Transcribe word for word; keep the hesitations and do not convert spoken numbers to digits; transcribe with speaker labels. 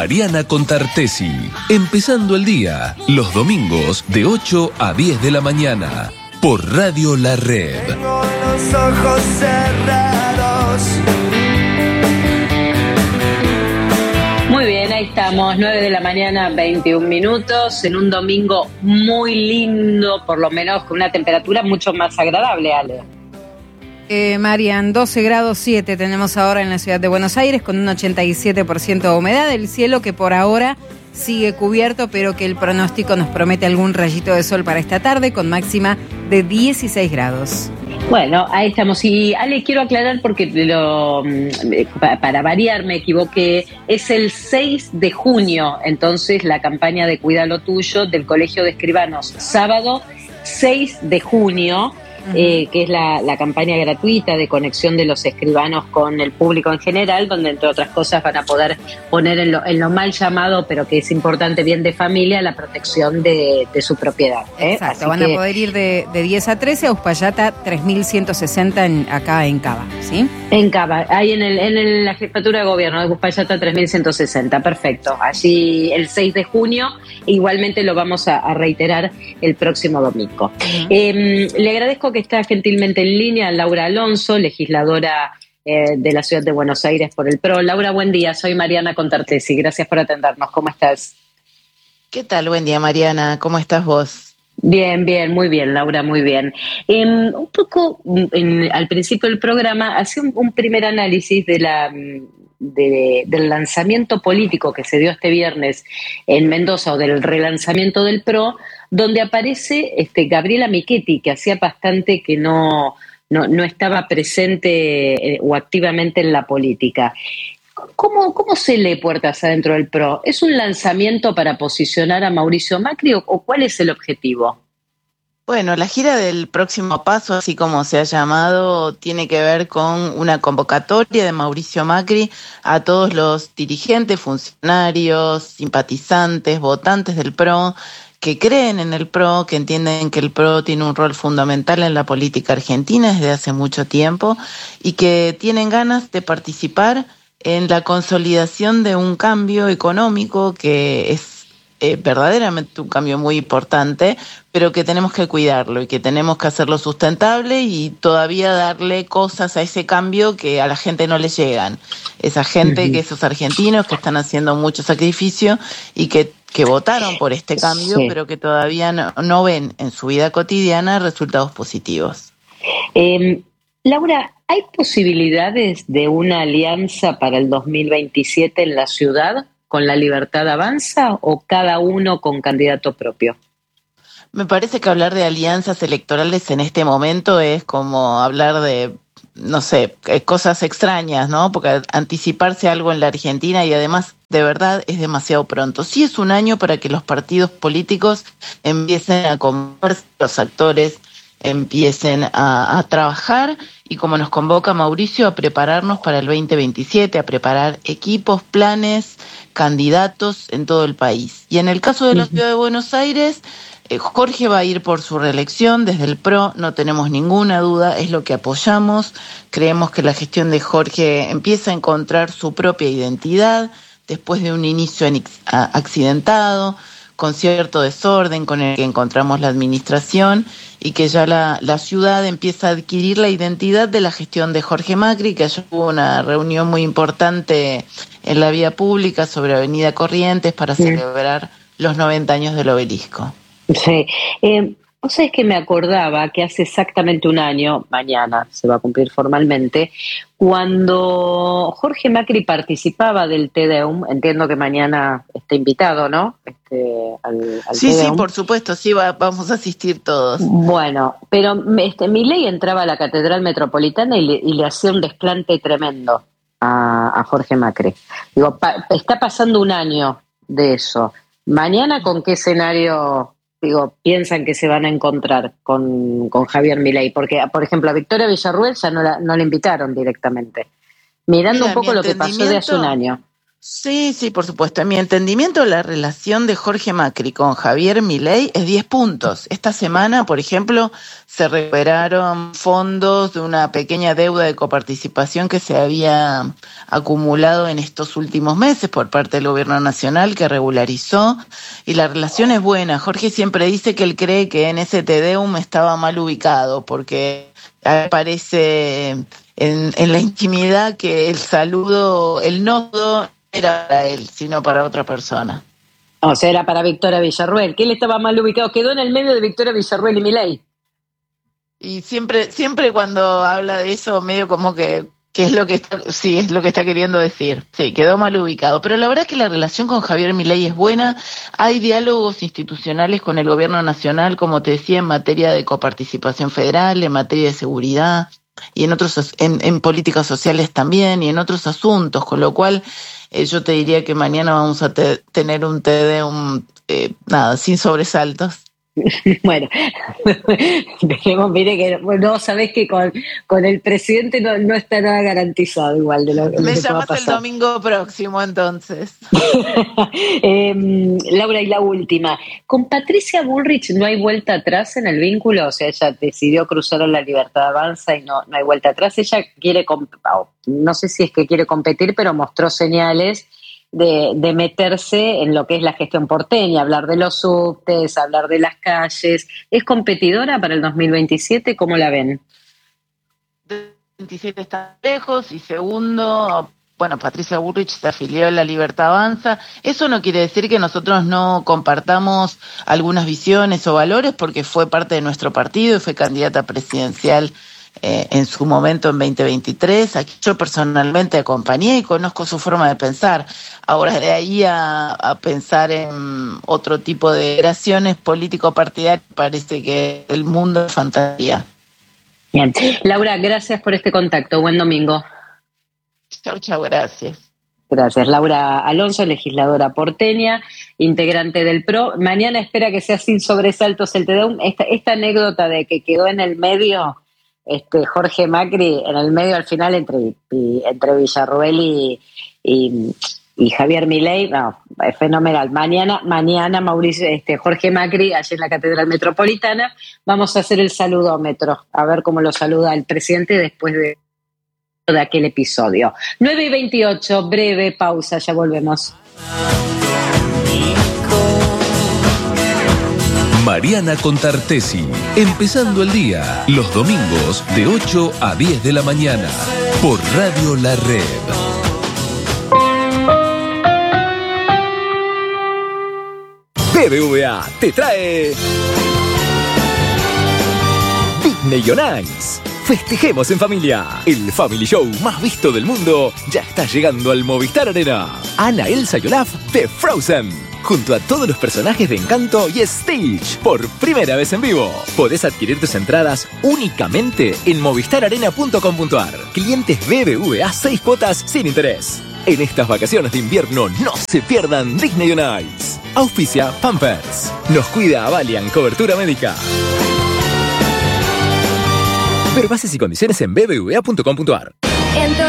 Speaker 1: Mariana Contartesi, empezando el día, los domingos de ocho a diez de la mañana, por Radio La Red.
Speaker 2: Tengo los ojos cerrados.
Speaker 3: Muy bien, ahí estamos, nueve de la mañana, veintiún minutos, en un domingo muy lindo, por lo menos con una temperatura mucho más agradable, Ale.
Speaker 4: Eh, Marian, doce grados siete tenemos ahora en la ciudad de Buenos Aires, con un ochenta y siete por ciento de humedad. El cielo que por ahora sigue cubierto, pero que el pronóstico nos promete algún rayito de sol para esta tarde, con máxima de dieciséis grados.
Speaker 3: Bueno, ahí estamos. Y Ale, quiero aclarar porque lo, para variar me equivoqué, es el seis de junio, entonces la campaña de Cuida lo Tuyo del Colegio de Escribanos, sábado seis de junio. Uh-huh. Eh, que es la, la campaña gratuita de conexión de los escribanos con el público en general, donde entre otras cosas van a poder poner en lo, en lo mal llamado, pero que es importante, bien de familia, la protección de, de su propiedad. ¿eh?
Speaker 4: Exacto,
Speaker 3: Así
Speaker 4: van
Speaker 3: que,
Speaker 4: a poder ir de, de diez a trece a Uspallata tres mil ciento sesenta en, acá en Cava, ¿sí?
Speaker 3: En Cava, ahí en, el, en el, la jefatura de gobierno de Uspallata tres mil ciento sesenta, perfecto. Allí el seis de junio, igualmente lo vamos a, a reiterar el próximo domingo. Uh-huh. Eh, le agradezco que está gentilmente en línea Laura Alonso, legisladora eh, de la ciudad de Buenos Aires por el P R O. Laura, buen día, soy Mariana Contartesi, gracias por atendernos, ¿cómo estás?
Speaker 5: ¿Qué tal? Buen día, Mariana, ¿cómo estás vos?
Speaker 3: Bien, bien, muy bien, Laura, muy bien. Eh, un poco en, al principio del programa hacía un, un primer análisis de la... De, del lanzamiento político que se dio este viernes en Mendoza, o del relanzamiento del P R O, donde aparece este, Gabriela Michetti, que hacía bastante que no, no, no estaba presente eh, o activamente en la política. ¿Cómo, ¿Cómo se lee puertas adentro del P R O? ¿Es un lanzamiento para posicionar a Mauricio Macri o, o cuál es el objetivo?
Speaker 5: Bueno, la gira del próximo paso, así como se ha llamado, tiene que ver con una convocatoria de Mauricio Macri a todos los dirigentes, funcionarios, simpatizantes, votantes del P R O, que creen en el P R O, que entienden que el P R O tiene un rol fundamental en la política argentina desde hace mucho tiempo y que tienen ganas de participar en la consolidación de un cambio económico que es Eh, verdaderamente un cambio muy importante, pero que tenemos que cuidarlo y que tenemos que hacerlo sustentable y todavía darle cosas a ese cambio que a la gente no le llegan. Esa gente, uh-huh. que esos argentinos que están haciendo mucho sacrificio y que, que votaron por este cambio, sí. pero que todavía no, no ven en su vida cotidiana resultados positivos.
Speaker 3: Eh, Laura, ¿hay posibilidades de una alianza para el dos mil veintisiete en la ciudad con La Libertad Avanza o cada uno con candidato propio?
Speaker 5: Me parece que hablar de alianzas electorales en este momento es como hablar de, no sé, cosas extrañas, ¿no? Porque anticiparse algo en la Argentina y además de verdad es demasiado pronto. Sí es un año para que los partidos políticos empiecen a conversar, los actores empiecen a, a trabajar y como nos convoca Mauricio a prepararnos para el veinte veintisiete, a preparar equipos, planes, candidatos en todo el país. Y en el caso de la ciudad de Buenos Aires, eh, Jorge va a ir por su reelección desde el P R O, no tenemos ninguna duda, es lo que apoyamos. Creemos que la gestión de Jorge empieza a encontrar su propia identidad después de un inicio accidentado, con cierto desorden con el que encontramos la administración y que ya la, la ciudad empieza a adquirir la identidad de la gestión de Jorge Macri, que ayer hubo una reunión muy importante en la vía pública sobre Avenida Corrientes para sí. celebrar los noventa años del obelisco.
Speaker 3: Sí, eh, vos sabés que me acordaba que hace exactamente un año, mañana se va a cumplir formalmente, cuando Jorge Macri participaba del Te Deum, entiendo que mañana está invitado, ¿no? Este, al, al
Speaker 5: sí,
Speaker 3: Te
Speaker 5: sí,
Speaker 3: Deum.
Speaker 5: por supuesto, sí, va, vamos a asistir todos.
Speaker 3: Bueno, pero este, Milei entraba a la Catedral Metropolitana y le, y le hacía un desplante tremendo a, a Jorge Macri. Digo, pa, está pasando un año de eso. Mañana, ¿con qué escenario, digo, piensan que se van a encontrar con, con Javier Milei? Porque, por ejemplo, a Victoria Villarruel ya no la, no la invitaron directamente. Mirando Mira, un poco lo que pasó de hace un año.
Speaker 5: Sí, sí, por supuesto. En mi entendimiento, la relación de Jorge Macri con Javier Milei es diez puntos. Esta semana, por ejemplo, se recuperaron fondos de una pequeña deuda de coparticipación que se había acumulado en estos últimos meses por parte del gobierno nacional, que regularizó, y la relación es buena. Jorge siempre dice que él cree que en ese Tedeum estaba mal ubicado, porque parece en, en la intimidad que el saludo, el nodo, era para él, sino para otra persona.
Speaker 3: O sea, era para Victoria Villarruel, que él estaba mal ubicado, quedó en el medio de Victoria Villarruel y Milei.
Speaker 5: Y siempre, siempre cuando habla de eso, medio como que, que es lo que está, sí, es lo que está queriendo decir. Sí, quedó mal ubicado. Pero la verdad es que la relación con Javier Milei es buena. Hay diálogos institucionales con el gobierno nacional, como te decía, en materia de coparticipación federal, en materia de seguridad, y en otros, en, en políticas sociales también, y en otros asuntos, con lo cual eh, yo te diría que mañana vamos a te, tener un Tedeum, eh, nada, sin sobresaltos.
Speaker 3: Bueno, dejemos, mire que no sabés que con, con el presidente no, no está nada garantizado igual de lo, de
Speaker 5: Me
Speaker 3: lo que
Speaker 5: llamas
Speaker 3: va a
Speaker 5: el domingo próximo entonces.
Speaker 3: eh, Laura, y la última, con Patricia Bullrich no hay vuelta atrás en el vínculo, o sea, ella decidió cruzar la Libertad Avanza y no, no hay vuelta atrás. Ella quiere, no sé si es que quiere competir, pero mostró señales De, de meterse en lo que es la gestión porteña, hablar de los subtes, hablar de las calles. ¿Es competidora para el dos mil veintisiete? ¿Cómo la ven?
Speaker 5: veintisiete está lejos, y segundo, bueno, Patricia Bullrich se afilió a la Libertad Avanza. Eso no quiere decir que nosotros no compartamos algunas visiones o valores, porque fue parte de nuestro partido y fue candidata presidencial Eh, en su momento en veinte veintitrés. Aquí yo personalmente acompañé y conozco su forma de pensar. Ahora, de ahí a, a pensar en otro tipo de relaciones político-partidarias, parece que el mundo es fantasía.
Speaker 3: Bien. Laura, gracias por este contacto. Buen domingo.
Speaker 5: Chau, chau, gracias.
Speaker 3: Gracias. Laura Alonso, legisladora porteña, integrante del P R O. Mañana espera que sea sin sobresaltos el Tedeum. Esta, esta anécdota de que quedó en el medio Este, Jorge Macri en el medio al final entre, y, entre Villarruel y, y, y Javier Milei, no, es fenomenal. Mañana, mañana Mauricio, este, Jorge Macri, allí en la Catedral Metropolitana, vamos a hacer el saludómetro, a ver cómo lo saluda el presidente después de, de aquel episodio. nueve y veintiocho, breve pausa, ya volvemos.
Speaker 1: Mariana Contartesi, empezando el día, los domingos de ocho a diez de la mañana, por Radio La Red.
Speaker 6: B B V A te trae Disney on Ice. Festejemos en familia. El Family Show más visto del mundo ya está llegando al Movistar Arena. Anna, Elsa y Olaf de Frozen, junto a todos los personajes de Encanto y Stitch, por primera vez en vivo. Podés adquirir tus entradas únicamente en movistar arena punto com punto a r. Clientes B B V A, seis cuotas sin interés. En estas vacaciones de invierno no se pierdan Disney on Ice. Auspicia Pampers. Nos cuida Avalian, cobertura médica. Ver bases y condiciones en b b v a punto com punto a r.